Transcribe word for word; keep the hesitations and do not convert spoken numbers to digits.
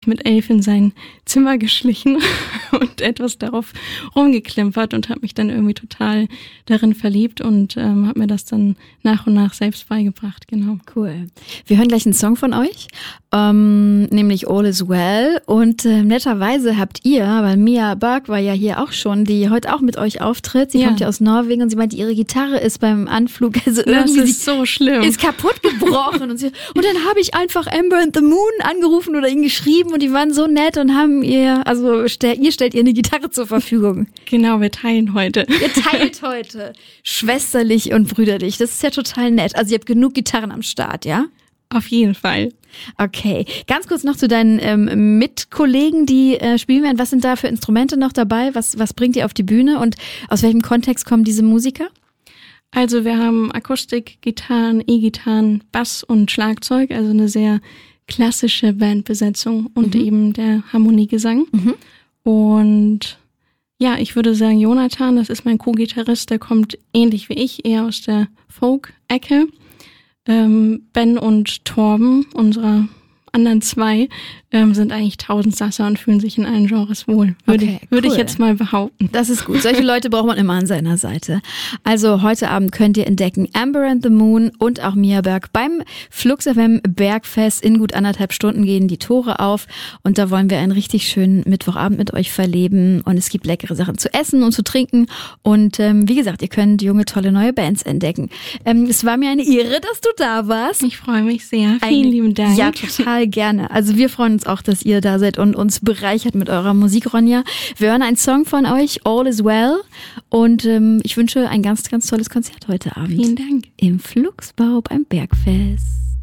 mit elf in sein Zimmer geschlichen und etwas darauf rumgeklimpert und habe mich dann irgendwie total darin verliebt und ähm, habe mir das dann nach und nach selbst beigebracht, genau. Cool. Wir hören gleich einen Song von euch, ähm, nämlich All Is Well und äh, netterweise habt ihr, weil Mia Berg war ja hier auch schon, die heute auch mit euch auftritt, sie ja. kommt ja aus Norwegen und sie meinte, ihre Gitarre ist beim Anflug, also das irgendwie ist so schlimm. Ist kaputt gebrochen und, sie, und dann habe ich einfach Amber and the Moon angerufen oder ihnen geschrieben und die waren so nett und haben ihr, also stell, ihr stellt ihr eine Gitarre zur Verfügung. Genau, wir teilen heute. Ihr teilt heute schwesterlich und brüderlich, das ist ja total nett. Also ihr habt genug Gitarren am Start, ja? Auf jeden Fall. Okay, ganz kurz noch zu deinen ähm, Mitkollegen, die äh, spielen werden. Was sind da für Instrumente noch dabei? Was, was bringt ihr auf die Bühne und aus welchem Kontext kommen diese Musiker? Also wir haben Akustik, Gitarren, E-Gitarren, Bass und Schlagzeug, also eine sehr klassische Bandbesetzung und mhm. eben der Harmoniegesang. Mhm. Und ja, ich würde sagen, Jonathan, das ist mein Co-Gitarrist, der kommt ähnlich wie ich, eher aus der Folk-Ecke. Ähm, Ben und Torben, unsere anderen zwei, ähm, sind eigentlich Tausendsasser und fühlen sich in allen Genres wohl. Würde, okay, würde cool. ich jetzt mal behaupten. Das ist gut. Solche Leute braucht man immer an seiner Seite. Also heute Abend könnt ihr entdecken Amber and the Moon und auch Mia Berg beim Flux F M Bergfest. In gut anderthalb Stunden gehen die Tore auf und da wollen wir einen richtig schönen Mittwochabend mit euch verleben und es gibt leckere Sachen zu essen und zu trinken und ähm, wie gesagt, ihr könnt junge, tolle neue Bands entdecken. Ähm, es war mir eine Ehre, dass du da warst. Ich freue mich sehr. Vielen Eine, lieben Dank. Ja, total gerne. Also wir freuen uns auch, dass ihr da seid und uns bereichert mit eurer Musik, Ronja. Wir hören einen Song von euch, All Is Well. Und ähm, ich wünsche ein ganz, ganz tolles Konzert heute Abend. Vielen Dank. Im Fluxbau beim Bergfest.